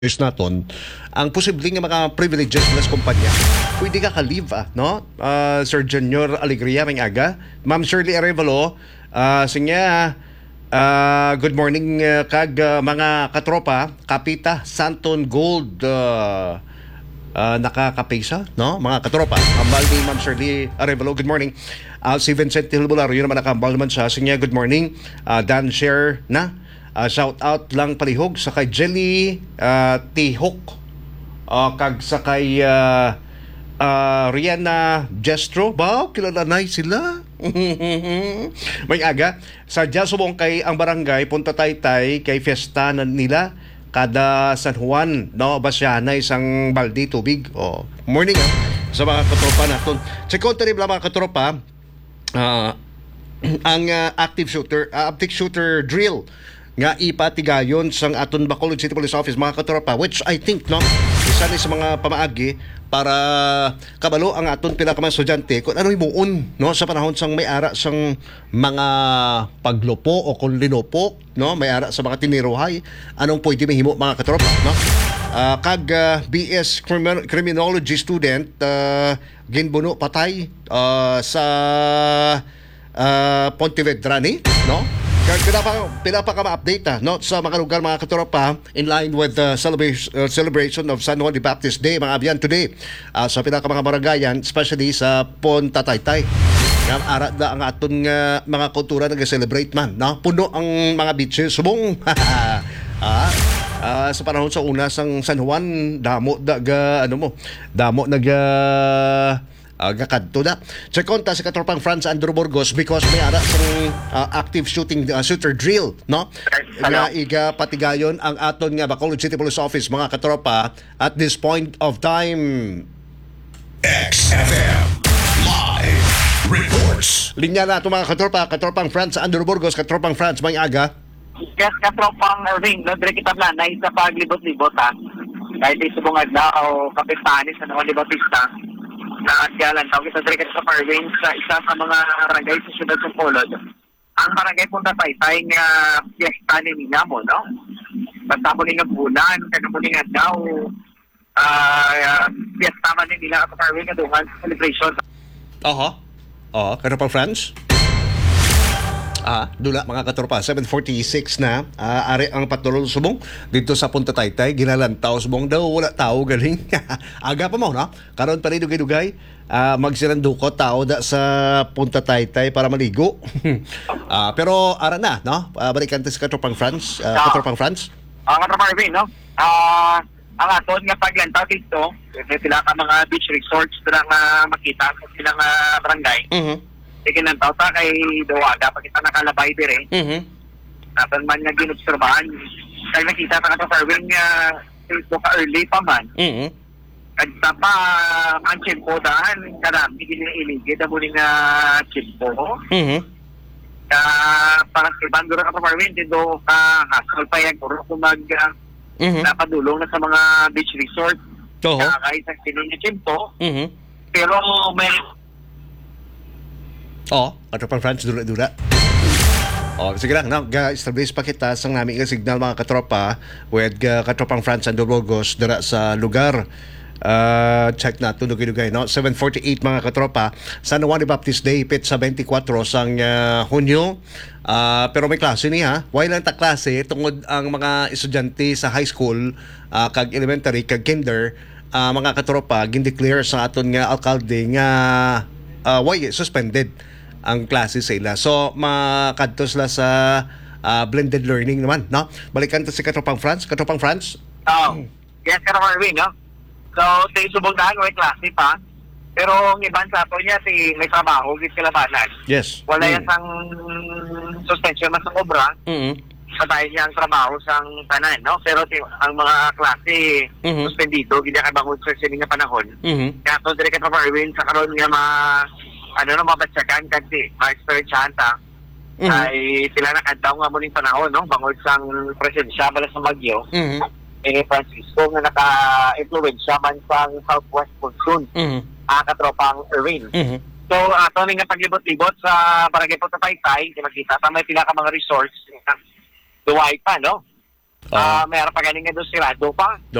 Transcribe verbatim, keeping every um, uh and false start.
is naton ang posibleng nga mga privileges ng kumpanya pwede ka ka-leave ah, no? Uh, Sir Junior Alegria may aga, Ma'am Shirley Arevalo, uh, sinya uh, good morning uh, kag uh, mga katropa Kapita Santon Gold uh, uh, nakakapisa, no? Mga katropa ambal ni Ma'am Shirley Arevalo, good morning. uh, si Vincent Hilbulario naman nakambal naman sa sinya, good morning. uh, Dan Share na Uh, shout out lang palihog sa kay Jelly uh, Tihok uh, kag sa kay uh, uh, Rihanna Jestro ba kilala na sila. May aga sa Jasubong kay ang barangay Punta Taytay kay fiesta na nila kada San Juan, no? Basyana isang balde tubig. Oh, morning ah, sa mga katropa naton. Sa kontrib lang mga katropa, uh, ang uh, active shooter uh, active shooter drill nga ipatigayon sang aton Bacolod City Police Office mga katropa, which I think no isa ni sa mga pamaagi para kabalo ang aton pila ka mga estudyante kung ano imuon no sa panahon sang may ara sang mga paglupo o kung linupo no may ara sa mga tiniruhay, anong pwede mahimo mga katropa no. Uh, kag uh, B S Crimin- Criminology student uh, ginbuno patay uh, sa uh, Pontevedra ni no. Pila pa, pila pa ka ma-update ah, no? Sa mga lugar mga katropa in line with the celebration, uh, celebration of San Juan the Baptist Day mga abyan today uh, sa pila ka mga barangayan, especially sa Punta Taytay. Nga ara da ang aton uh, mga kultura nag-celebrate man, no? Puno ang mga beaches subong. ah, uh, sa panahon sa una sang San Juan damo daga ano mo damo naga aga kadto na. Sa konta sa katropang France Andrew Burgos because may ara sang uh, active shooting uh, shooter drill, no? Nga iga patigayon ang aton nga Bacolod City Police Office mga katropa at this point of time. X F M Live Reports. Linya na ito mga katropa, katropang France Andrew Burgos, katropang France may aga. Yes, katropang Irving, no, dire kita planay sa paglibot-libot ha. Kahit isubong adlaw o kapitanis sa mga libotista. Na asyalan, tawag kita dire kita sa Irving sa isa sa mga barangay sa siyudad ng Bacolod. Ang barangay Punta Taytay nga fiesta ni nila mo, no? Basta mo nga bulan, kaya mo nga daw uh, fiesta man ni nila sa Irving nga duman celebration. Oho. Oh, katropang France. Ah, dula mga katropa, seven forty-six na uh, ari ang patrol subong dito sa Punta Taytay, ginalantaw subong daw wala tao galing. Aga pa mo no? Karon pa rin dugay-dugay uh, magsilandukot tao da sa Punta Taytay para maligo. uh, pero ara na no? Uh, balikan sa katropang France, uh, uh, katropang France. Ang uh, katropang Irving, no? Ah, uh, ang aton nga paglantaw dito, sila ka mga beach resorts na uh, makita sa silang uh, barangay. Mhm. Sige nang tao ta kay Duwaga pag kita nakalabay dire. Mhm. Naton man nga ginobserbahan. Kaya nakita pa ka sa Irving nga ito ka early pa man. Mhm. Kagta pa ang chimpo daan karami giniiligid amo ni nga chimpo. Mhm. Ka para sa bandura ka sa Irving dito ka hasol pa yan kung mag Mhm. napadulong na sa mga beach resort. Oho. Kahit sa sino ni chimpo. Mhm. Pero may Oh, katropang France dula-dula. Oh, sige lang, no? Ga-establish pa kita sang namin nga signal mga katropa with uh, katropang France and Burgos dira sa lugar. Uh, check na ito, dugay-dugay, no? seven forty-eight mga katropa. San Juan the Baptist Day, pit sa twenty-four sang uh, Hunyo. Uh, pero may klase ni ha. Why lang ta klase? Tungod ang mga estudyante sa high school, uh, kag elementary, kag kinder, uh, mga katropa, gindeclare sa aton nga alkalde nga uh, why suspended ang klase sa ila. So, makadto sila sa uh, blended learning naman, no? Balikan to si Katropang France. Katropang France? Oh, yes, katropang Irving, no? So, sa isubong daan, may klase pa. Pero ang iban sa ato niya, si may trabaho, git kilabanan. Yes. Wala mm. yan sang suspension man sa obra. Mm-hmm. Sa dahil niya ang trabaho sang tanan, no? Pero si, ang mga klase, mm-hmm. suspendido, gina kay bangon sa sining nga panahon. Mm-hmm. Kaya ito, dire katropang Irving, sa karon nga ma ano na mabatsakan kasi ma-experience ta Mm-hmm. ay sila nakadaw nga muling panahon, no? Bangod sang presensya bala sa Bagyo. Mm-hmm. Eh, Francisco nga naka-influensya man sa southwest monsoon. Mm-hmm. Uh, katropang Irving. Mm-hmm. So, ato uh, nga paglibot-libot sa barangay Punta Taytay, di makita sa may pila ka mga resorts, duway pa, no? Ah, mayroon pa galing nga doon sirado pa.